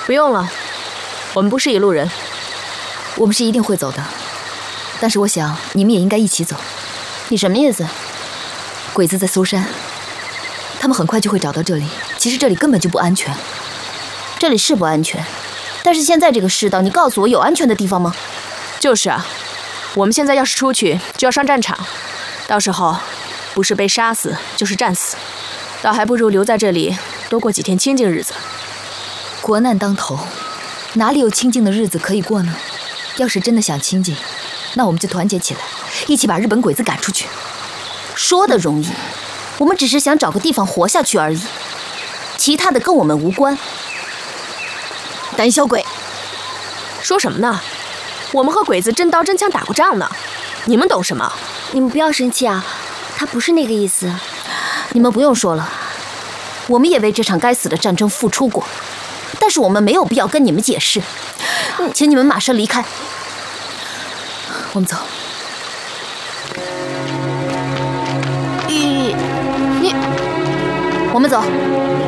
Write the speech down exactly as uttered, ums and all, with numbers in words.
不用了，我们不是一路人。 我们是一定会走的，但是我想你们也应该一起走。 你什么意思？ 鬼子在搜山，他们很快就会找到这里。其实这里根本就不安全。 这里是不安全，但是现在这个世道，你告诉我有安全的地方吗？ 就是啊，我们现在要是出去就要上战场，到时候不是被杀死就是战死，倒还不如留在这里多过几天清静日子。 国难当头，哪里有清静的日子可以过呢？要是真的想清静，那我们就团结起来，一起把日本鬼子赶出去。 说的容易，我们只是想找个地方活下去而已，其他的跟我们无关。胆小鬼， 说什么呢？我们和鬼子真刀真枪打过仗呢，你们懂什么？ 你们不要生气啊，他不是那个意思。 你们不用说了，我们也为这场该死的战争付出过，但是我们没有必要跟你们解释，请你们马上离开。 我们走。 你，你，我们走。